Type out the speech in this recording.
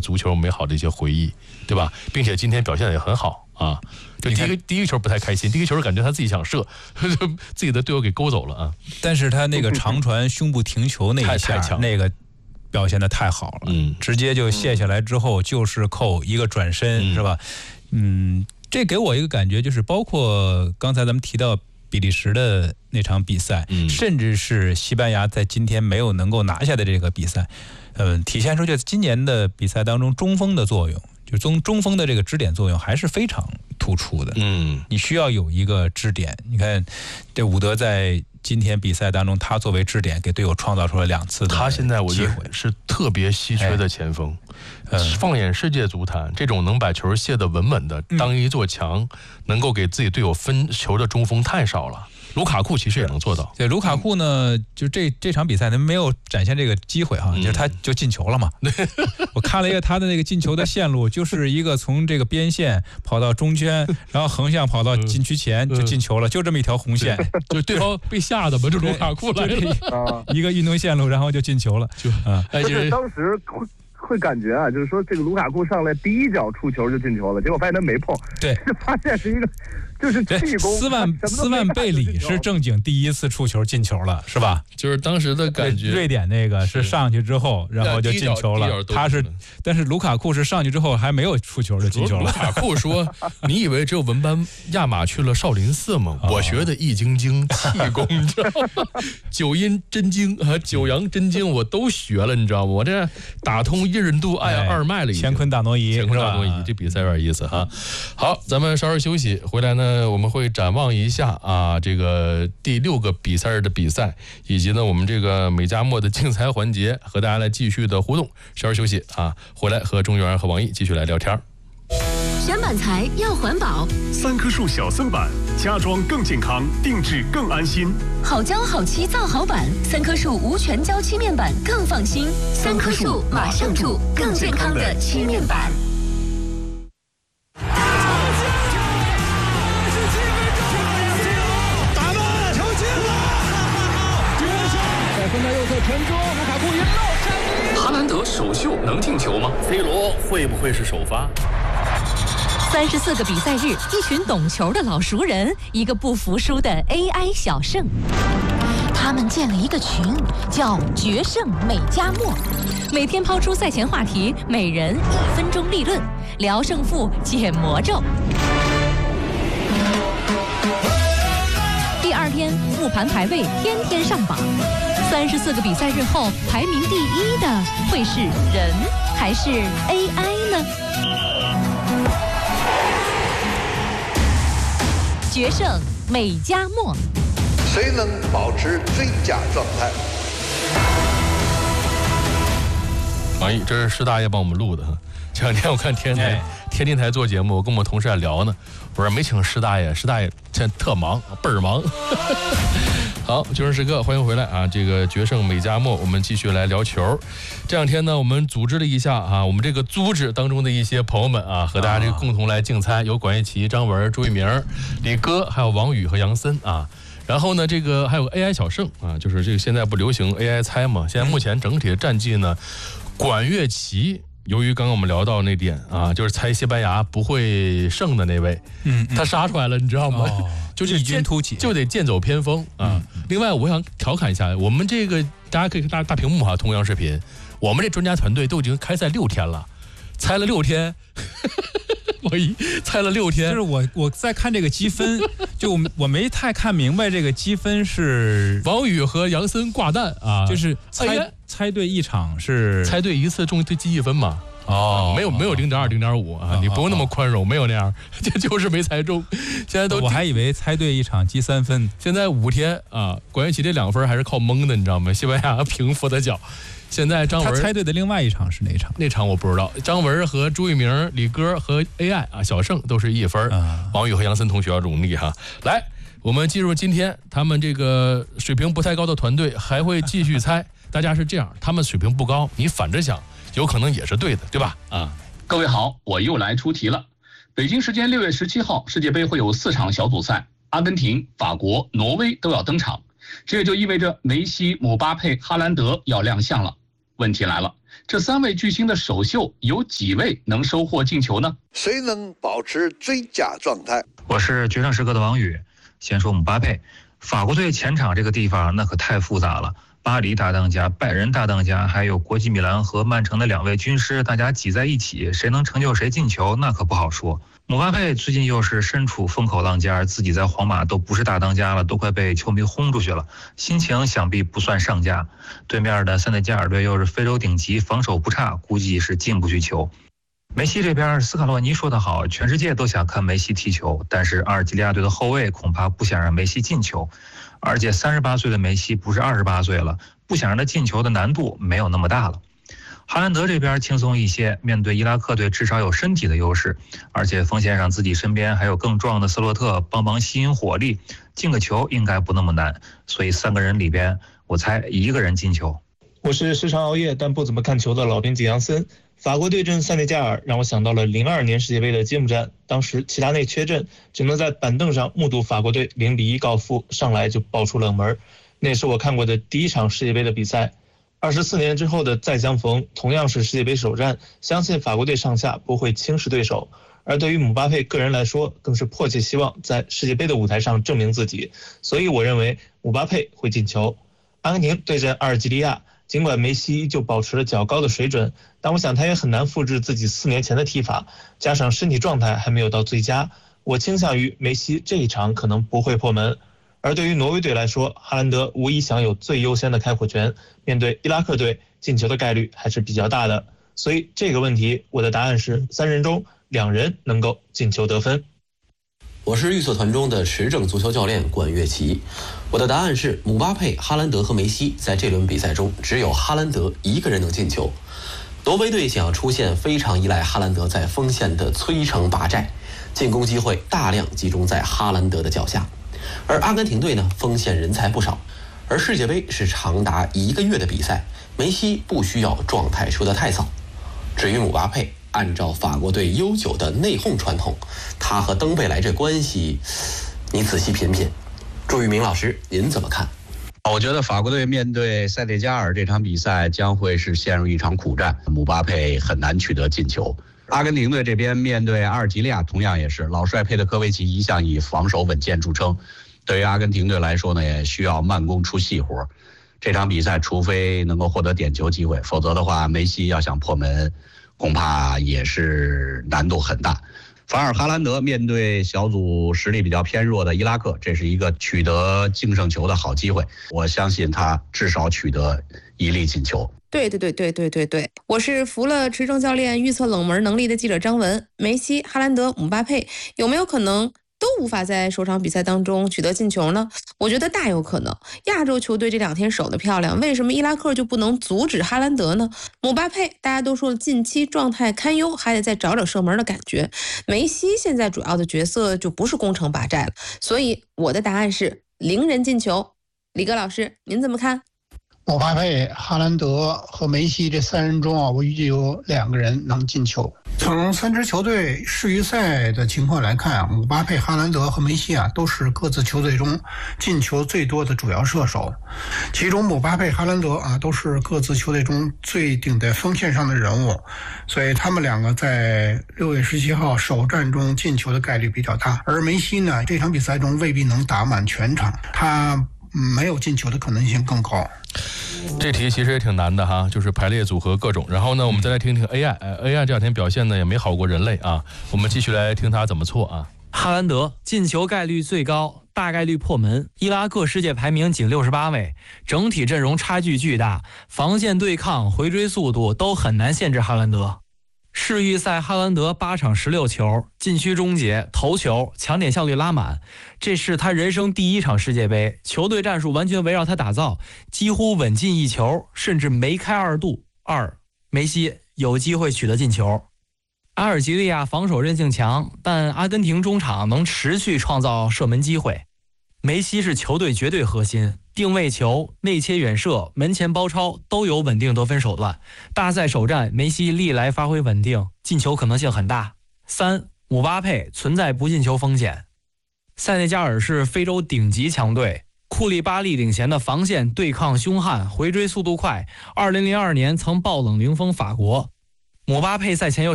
足球美好的一些回忆，对吧？并且今天表现得也很好啊。就第一个球不太开心，第一个球感觉他自己想射，自己的队友给勾走了啊。 但是他那个长传胸部停球那一下，那个表现得太好了，直接就卸下来之后就是扣一个转身，是吧？这给我一个感觉，就是包括刚才咱们提到比利时的那场比赛，甚至是西班牙在今天没有能够拿下的这个比赛，体现出就今年的比赛当中中锋的作用，就中锋的这个支点作用还是非常突出的。你需要有一个支点。你看，这伍德在今天比赛当中，他作为支点给队友创造出了2次的机会。 他现在我觉得是特别稀缺的前锋。放眼世界足坛，这种能把球卸得稳稳的，当一座墙，能够给自己队友分球的中锋太少了。卢卡库其实也能做到。 对，卢卡库呢，就这场比赛他没有展现这个机会哈，就是他就进球了嘛。我看了一个他的那个进球的线路，就是一个从这个边线跑到中圈，然后横向跑到禁区前就进球了，就这么一条红线， 就对方被吓的嘛，就卢卡库来了， 一个运动线路，然后就进球了。 就是当时会感觉啊，就是说这个卢卡库上来第一脚触球就进球了，结果发现他没碰， 对， 发现是一个就是气功。 斯万贝里是正经第一次触球进球了，是吧？ 就是当时的感觉。 瑞典那个是上去之后，然后就进球了。但是卢卡库是上去之后还没有触球就进球了。 卢卡库说：“你以为只有文班亚马去了少林寺吗？我学的易筋经、气功，你知道吗？九阴真经和九阳真经我都学了，你知道吗？我这打通阴任度二脉了已经。 乾坤大挪移， 这比赛有点意思哈。好，咱们稍事休息，回来呢我们会展望一下啊这个第6个比赛日的比赛，以及呢我们这个美加墨的竞猜环节，和大家来继续的互动。稍事休息啊，回来和钟源和王毅继续来聊天。 选板材要环保 ，3棵树小森板，家装更健康，定制更安心。 好胶好漆造好板，3棵树无全胶漆面板更放心。3棵树马上住更健康的漆面板。 打门，球进了！在分到右侧传中，卢卡库一漏， 哈兰德首秀能进球吗 ？C 罗会不会是首发 ？34个比赛日，一群懂球的老熟人，一个不服输的 AI 小胜。他们建了一个群，叫“决胜美加墨”，每天抛出赛前话题，每人1分钟立论，聊胜负，解魔咒。第2天复盘排位，天天上榜。34个比赛日后，排名第1的会是人还是 AI 呢？决胜美加墨， 谁能保持最佳状态？ 王毅，这是施大爷帮我们录的。这2天我看天津台做节目，我跟我们同事还聊呢。我说没请施大爷，施大爷现在特忙，倍儿忙。好，就生时刻，欢迎回来啊！这个决胜美加墨，我们继续来聊球。这2天呢，我们组织了一下啊，我们这个组织当中的一些朋友们啊，和大家这个共同来竞猜，有管一奇、张文、朱一鸣、李哥，还有王宇和杨森啊。然后呢，这个还有 AI 小胜啊，就是这个现在不流行 AI 猜嘛？现在目前整体的战绩呢，管乐奇。由于刚刚我们聊到那点啊，就是猜西班牙不会胜的那位，他杀出来了，你知道吗？就是异军突起， 就得剑走偏锋啊。另外，我想调侃一下，我们这个大家可以看大屏幕哈，同样视频，我们这专家团队都已经开赛6天了，猜了6天。我猜了6天， 就是我在看这个积分，就我没太看明白这个积分是王宇和杨森挂蛋啊， 就是猜对一场是猜对一次中积1分嘛。没有0.2、0.5啊，你不用那么宽容，没有那样，这就是没猜中。现在都我还以为猜对一场积3分， 现在5天啊，管乐奇这2分还是靠蒙的，你知道吗？西班牙平伏的脚。现在张文他猜对的另外一场是哪场？ 那场我不知道。张文和朱一鸣、李哥和 AI 啊，小胜都是1分。王宇和杨森同学要努力哈。来，我们进入今天他们这个水平不太高的团队还会继续猜。大家是这样，他们水平不高，你反着想，有可能也是对的，对吧？啊， 各位好，我又来出题了。北京时间6月17号，世界杯会有4场小组赛，阿根廷、法国、挪威都要登场。这也就意味着梅西、姆巴佩、哈兰德要亮相了。问题来了， 这3位巨星的首秀有几位能收获进球呢？ 谁能保持最佳状态？ 我是决胜时刻的王宇。先说姆巴佩，法国队前场这个地方那可太复杂了。巴黎大当家、拜仁大当家，还有国际米兰和曼城的2位军师，大家挤在一起，谁能成就谁进球，那可不好说。姆巴佩最近又是身处风口浪尖，自己在皇马都不是大当家了，都快被球迷轰出去了，心情想必不算上佳。对面的塞内加尔队又是非洲顶级，防守不差，估计是进不去球。梅西这边，斯卡洛尼说得好，全世界都想看梅西踢球，但是阿尔及利亚队的后卫恐怕不想让梅西进球，而且38岁的梅西不是28岁了，不想让他进球的难度没有那么大了。哈兰德这边轻松一些，面对伊拉克队至少有身体的优势，而且锋线上自己身边还有更壮的斯洛特帮忙吸引火力，进个球应该不那么难，所以3个人里边我猜1个人进球。 我是时常熬夜但不怎么看球的老编辑杨森。法国对阵塞内加尔让我想到了02年世界杯的揭幕战，当时齐达内缺阵，只能在板凳上目睹法国队0-1告负，上来就爆出冷门。那是我看过的第1场世界杯的比赛。24年之后的再相逢，同样是世界杯首战，相信法国队上下不会轻视对手。而对于姆巴佩个人来说，更是迫切希望在世界杯的舞台上证明自己，所以我认为姆巴佩会进球。阿根廷对阵阿尔及利亚，尽管梅西依旧保持了较高的水准，但我想他也很难复制自己4年前的踢法，加上身体状态还没有到最佳，我倾向于梅西这一场可能不会破门。而对于挪威队来说，哈兰德无疑享有最优先的开火权，面对伊拉克队进球的概率还是比较大的，所以这个问题我的答案是3人中2人能够进球得分。 我是预测团中的持证足球教练管乐琪，我的答案是姆巴佩、哈兰德和梅西在这轮比赛中只有哈兰德1个人能进球。挪威队想要出线非常依赖哈兰德在锋线的摧城拔寨，进攻机会大量集中在哈兰德的脚下。而阿根廷队呢，锋线人才不少，而世界杯是长达1个月的比赛，梅西不需要状态出得太早。至于姆巴佩，按照法国队悠久的内讧传统，他和登贝莱这关系，你仔细品品。朱玉明老师，您怎么看？ 我觉得法国队面对塞内加尔这场比赛将会是陷入一场苦战，姆巴佩很难取得进球。阿根廷队这边面对阿尔及利亚，同样也是老帅佩德科维奇一向以防守稳健著称，对于阿根廷队来说呢，也需要慢工出细活。这场比赛除非能够获得点球机会，否则的话梅西要想破门恐怕也是难度很大。反而哈兰德面对小组实力比较偏弱的伊拉克，这是一个取得净胜球的好机会，我相信他至少取得1粒进球。 对，我是服了持证教练预测冷门能力的记者张文。梅西、哈兰德、姆巴佩有没有可能都无法在首场比赛当中取得进球呢？我觉得大有可能。亚洲球队这2天守得漂亮，为什么伊拉克就不能阻止哈兰德呢？姆巴佩大家都说了，近期状态堪忧，还得再找找射门的感觉。梅西现在主要的角色就不是攻城拔寨了，所以我的答案是0人进球。李哥老师，您怎么看？ 姆巴佩、哈兰德和梅西这3人中我预计有2个人能进球。从3支球队世预赛的情况来看，姆巴佩、哈兰德和梅西都是各自球队中进球最多的主要射手。其中姆巴佩、哈兰德都是各自球队中最顶在锋线上的人物，所以他们2个在6月17号首战中进球的概率比较大。而梅西呢，这场比赛中未必能打满全场，他没有进球的可能性更高。 这题其实也挺难的哈，就是排列组合各种。然后呢，我们再来听听 AI 这2天表现呢也没好过人类啊。我们继续来听他怎么错啊。 哈兰德进球概率最高，大概率破门。伊拉克世界排名仅68位，整体阵容差距巨大，防线对抗、回追速度都很难限制哈兰德。世预赛哈兰德8场16球，禁区终结、头球、抢点效率拉满，这是他人生第1场世界杯，球队战术完全围绕他打造，几乎稳进1球，甚至梅开2度。梅西有机会取得进球。阿尔及利亚防守韧性强，但阿根廷中场能持续创造射门机会。梅西是球队绝对核心，定位球、内切远射、门前包抄都有稳定得分手段。大赛首战，梅西历来发挥稳定，进球可能性很大。姆巴佩存在不进球风险。塞内加尔是非洲顶级强队， 库利巴利领衔的防线对抗凶悍，回追速度快。2002年曾爆冷零封法国。姆巴佩赛前又